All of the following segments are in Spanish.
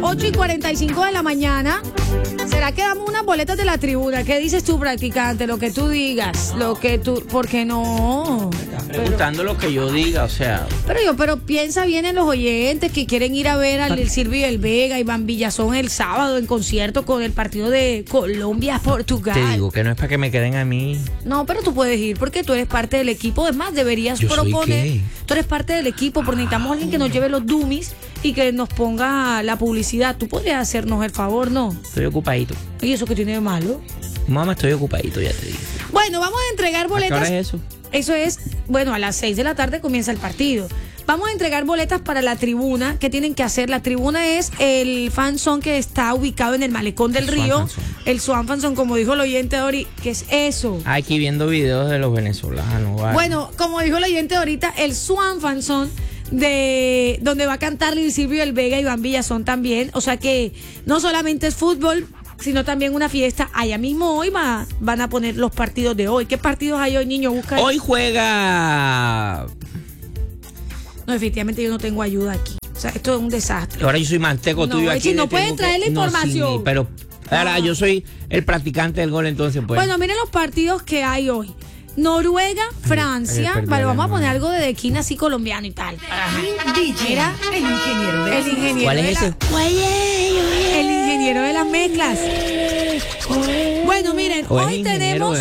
8:45 de la mañana. ¿Será que damos unas boletas de la tribuna? ¿Qué dices tú, practicante? Lo que tú digas, ¿por qué no? Estás preguntando lo que yo diga, o sea. Pero piensa bien en los oyentes que quieren ir a ver al Silvio y el Vega, Iván Villazón el sábado en concierto con el partido de Colombia-Portugal. Te digo que no es para que me queden a mí. No, pero tú puedes ir porque tú eres parte del equipo. Es más, deberías ¿Yo soy proponer. qué? Tú eres parte del equipo, porque necesitamos a alguien que nos lleve los dummies y que nos ponga la publicidad. Tú podrías hacernos el favor, ¿no? Estoy ocupadito. ¿Y eso qué tiene de malo? Mamá, estoy ocupadito, ya te digo. Bueno, vamos a entregar boletas. ¿A qué hora es eso? Eso es, bueno, a las 6 de la tarde comienza el partido. Vamos a entregar boletas para la tribuna. ¿Qué tienen que hacer? La tribuna es el fan zone que está ubicado en el Malecón del Río. El Swan Fan Zone, como dijo el oyente Dori. ¿Qué es eso? Aquí viendo videos de los venezolanos. Vale. Bueno, como dijo el oyente ahorita, el Swan Fan Zone, de donde va a cantar Lil Silvio del Vega y Iván Villazón también. O sea que no solamente es fútbol, sino también una fiesta. Allá mismo hoy van a poner los partidos de hoy. ¿Qué partidos hay hoy, niño? Busca. Hoy juega. No, definitivamente yo no tengo ayuda aquí. O sea, esto es un desastre. Ahora yo soy manteco tuyo aquí. Si no pueden traer la información. No, sí, pero ahora yo soy el practicante del gol, entonces pues. Bueno, miren los partidos que hay hoy. Noruega, Francia. Vale, vamos a poner algo de Dequina así colombiano y tal. Mira, el ingeniero. ¿Cuál es ese? El ingeniero de las mezclas. Bueno, miren, hoy tenemos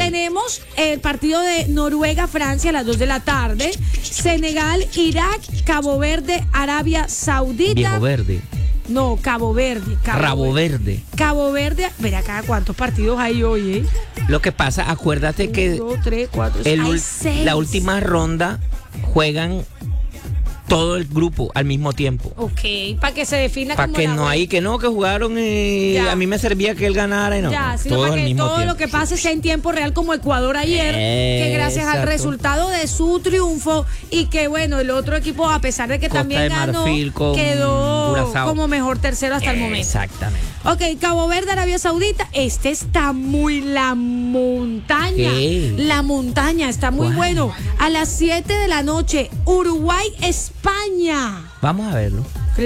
el partido de Noruega-Francia a las 2 de la tarde. Senegal, Irak, Cabo Verde, Arabia Saudita. Viejo Verde. No, Cabo Verde. Rabo Verde. Cabo Verde. Mira acá cuántos partidos hay hoy, ¿eh? Lo que pasa, acuérdate que 1, 2, 3, 4, 6. La última ronda juegan todo el grupo al mismo tiempo. Ok, para que se defina para que no hay que jugaron a mí me servía que él ganara y no. Ya, sino para que todo lo que pase sea en tiempo real como Ecuador ayer, que gracias al resultado de su triunfo y que bueno, el otro equipo a pesar de que Costa también de ganó, Marfil con quedó Curazao como mejor tercero hasta el momento. Exactamente. Ok, Cabo Verde, Arabia Saudita, este está muy la montaña. ¿Qué? La montaña, está muy bueno. A las 7 de la noche, Uruguay, España. Vamos a verlo.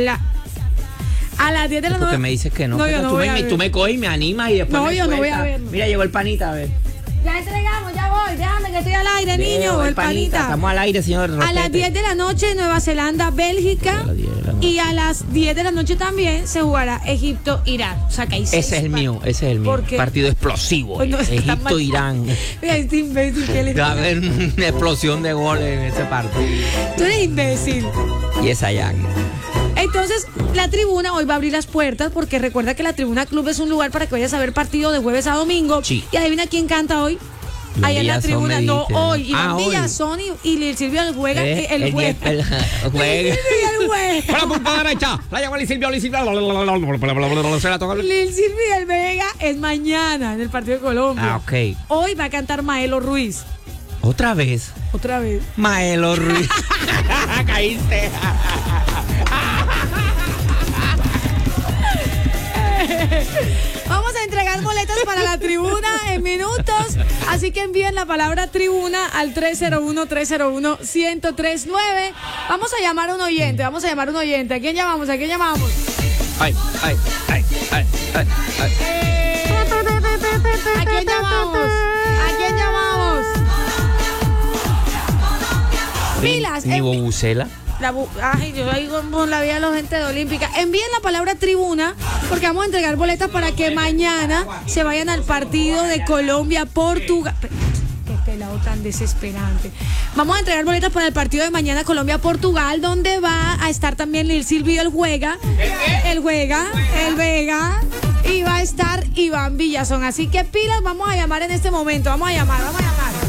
A las 10 de la noche. Porque me dices que no. No, yo no tú me coges y me animas y después no, yo no voy a verlo. Mira, llegó el panita, a ver. Ya entregamos, ya voy. Déjame que estoy al aire, niño. El panita. Estamos al aire, señor. A las 10 de la noche, Nueva Zelanda, Bélgica. Y a las 10 de la noche también se jugará Egipto-Irán. O sea que hay 6. Ese es el mío. Partido explosivo. Pues no, Egipto-Irán. Mira, este imbécil que le va a haber una explosión de goles en ese partido. Tú eres imbécil. Y es allá. Entonces, la tribuna hoy va a abrir las puertas porque recuerda que la Tribuna Club es un lugar para que vayas a ver partido de jueves a domingo. Sí. Y adivina quién canta hoy. Allá en la tribuna, no hoy. Iván Villazón y Lil Silvio el juega. El juega. Para la punta derecha. La llama Lil Silvio. Lil Silvio y el Vega es mañana en el partido de Colombia. Ok. Hoy va a cantar Maelo Ruiz. ¿Otra vez? Maelo Ruiz. Caíste. Vamos a entregar boletas para la tribuna en minutos, así que envíen la palabra tribuna al 301-301-1039. Vamos a llamar a un oyente, ¿A quién llamamos? Ay. ¿A quién llamamos? Pilas. Ni Bobucela. Yo digo con la vida de la gente de Olímpica. Envíen la palabra tribuna porque vamos a entregar boletas para que mañana se vayan al partido de Colombia-Portugal. Qué pelado tan desesperante. Vamos a entregar boletas para el partido de mañana Colombia-Portugal, donde va a estar también Lil Silvio el Vega. Y va a estar Iván Villazón. Así que pilas, vamos a llamar en este momento. Vamos a llamar.